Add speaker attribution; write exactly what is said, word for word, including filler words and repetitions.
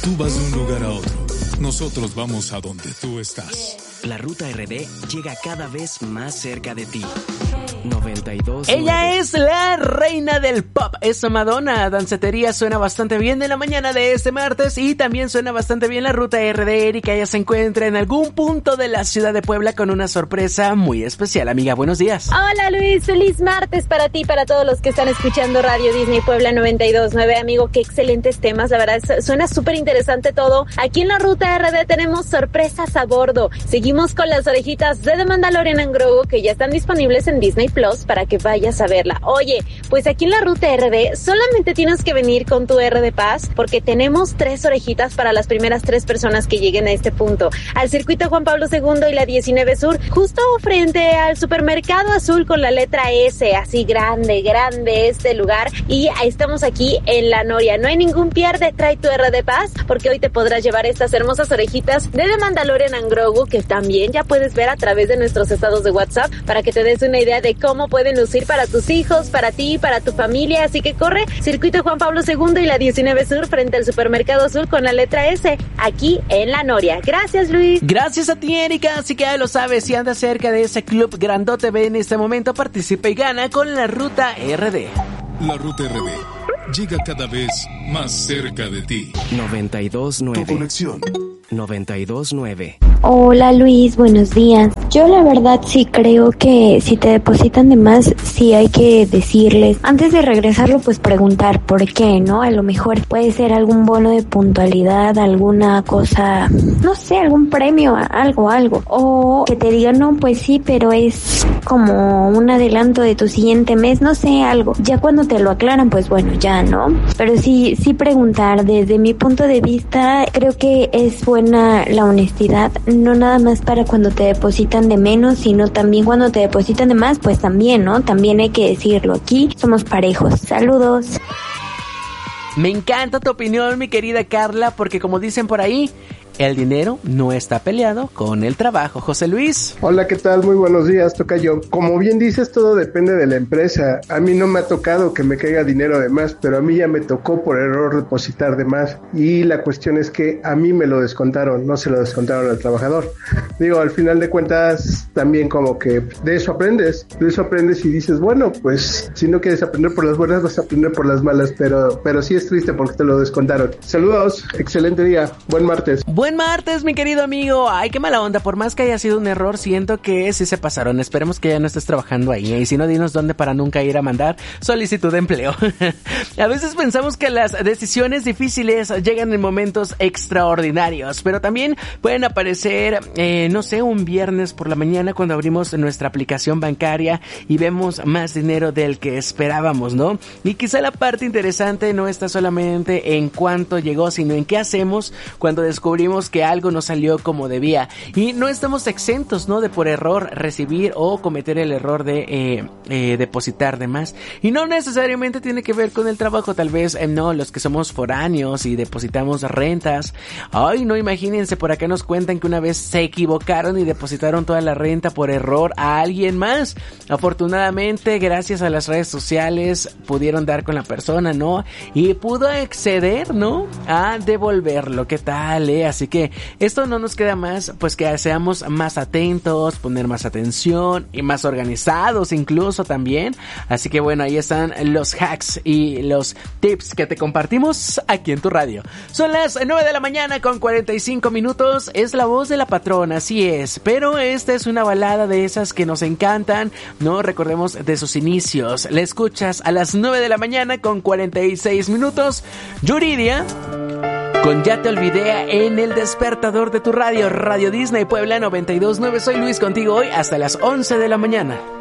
Speaker 1: Tú vas de un lugar a otro. Nosotros vamos a donde tú estás.
Speaker 2: La Ruta R D llega cada vez más cerca de ti. noventa y dos.
Speaker 3: Ella es la reina del pop, es Madonna. Dancetería suena bastante bien en la mañana de este martes y también suena bastante bien la Ruta R D. Erika ya se encuentra en algún punto de la ciudad de Puebla con una sorpresa muy especial. Amiga, buenos días.
Speaker 4: Hola Luis, feliz martes para ti, para todos los que están escuchando Radio Disney Puebla noventa y dos punto nueve. Amigo, qué excelentes temas, la verdad suena súper interesante todo. Aquí en la Ruta R D tenemos sorpresas a bordo. Seguimos con las orejitas de The Mandalorian and Grogu que ya están disponibles en Disney Plus para que vayas a verla. Oye, pues aquí en la Ruta R D solamente tienes que venir con tu R de Paz porque tenemos tres orejitas para las primeras tres personas que lleguen a este punto. Al circuito Juan Pablo segundo y la diecinueve Sur, justo frente al supermercado azul con la letra S, así grande, grande este lugar. Y estamos aquí en La Noria. No hay ningún pierde, trae tu R de Paz porque hoy te podrás llevar estas hermosas orejitas de The Mandalorian and Grogu que también ya puedes ver a través de nuestros estados de WhatsApp para que te des una idea de cómo pueden lucir para tus hijos, para ti, para tu familia. Así que corre, circuito Juan Pablo segundo y la diecinueve Sur frente al supermercado azul con la letra S, aquí en La Noria. Gracias, Luis.
Speaker 3: Gracias a ti, Erika. Así que ya lo sabes, si andas cerca de ese club grandote, ve en este momento, participa y gana con la Ruta R D.
Speaker 1: La Ruta R D llega cada vez más cerca de ti.
Speaker 2: noventa y dos punto nueve.
Speaker 1: Tu conexión.
Speaker 2: noventa y dos punto nueve.
Speaker 5: Hola Luis, buenos días. Yo la verdad sí creo que si te depositan de más, sí hay que decirles. Antes de regresarlo, pues preguntar por qué, ¿no? A lo mejor puede ser algún bono de puntualidad, alguna cosa, no sé, algún premio, algo, algo. O que te digan, no, pues sí, pero es como un adelanto de tu siguiente mes, no sé, algo. Ya cuando te lo aclaran, pues bueno, ya, ¿no? Pero sí, sí preguntar. Desde mi punto de vista, creo que es buena la honestidad. No nada más para cuando te depositan de menos, sino también cuando te depositan de más, pues también, ¿no? También hay que decirlo. Aquí somos parejos. Saludos.
Speaker 3: Me encanta tu opinión, mi querida Carla, porque como dicen por ahí, el dinero no está peleado con el trabajo. José Luis.
Speaker 6: Hola, ¿qué tal? Muy buenos días, tocayo. Como bien dices, todo depende de la empresa. A mí no me ha tocado que me caiga dinero de más, pero a mí ya me tocó por error depositar de más. Y la cuestión es que a mí me lo descontaron, no se lo descontaron al trabajador. Digo, al final de cuentas, también como que de eso aprendes. De eso aprendes y dices, bueno, pues si no quieres aprender por las buenas, vas a aprender por las malas. Pero, pero sí es triste porque te lo descontaron. Saludos, excelente día, buen martes.
Speaker 3: Buen martes, mi querido amigo. Ay, qué mala onda. Por más que haya sido un error, siento que sí se pasaron. Esperemos que ya no estés trabajando ahí. Y si no, dinos dónde para nunca ir a mandar solicitud de empleo. A veces pensamos que las decisiones difíciles llegan en momentos extraordinarios, pero también pueden aparecer, eh, no sé, un viernes por la mañana cuando abrimos nuestra aplicación bancaria y vemos más dinero del que esperábamos, ¿no? Y quizá la parte interesante no está solamente en cuánto llegó, sino en qué hacemos cuando descubrimos que algo no salió como debía. Y no estamos exentos, ¿no? De por error recibir o cometer el error de eh, eh, depositar de más. Y no necesariamente tiene que ver con el trabajo, tal vez, eh, no, los que somos foráneos y depositamos rentas. Ay, no, imagínense, por acá nos cuentan que una vez se equivocaron y depositaron toda la renta por error a alguien más. Afortunadamente, gracias a las redes sociales, pudieron dar con la persona, ¿no? Y pudo acceder, ¿no? A devolverlo. ¿Qué tal, eh? Así que esto no nos queda más, pues que seamos más atentos, poner más atención y más organizados incluso también. Así que bueno, ahí están los hacks y los tips que te compartimos aquí en tu radio. Son las nueve de la mañana con cuarenta y cinco minutos. Es la voz de la patrona, así es. Pero esta es una balada de esas que nos encantan, ¿no? Recordemos de sus inicios. La escuchas a las nueve de la mañana con cuarenta y seis minutos. Yuridia con Ya Te Olvidé en el despertador de tu radio, Radio Disney Puebla noventa y dos punto nueve. Soy Luis contigo hoy hasta las once de la mañana.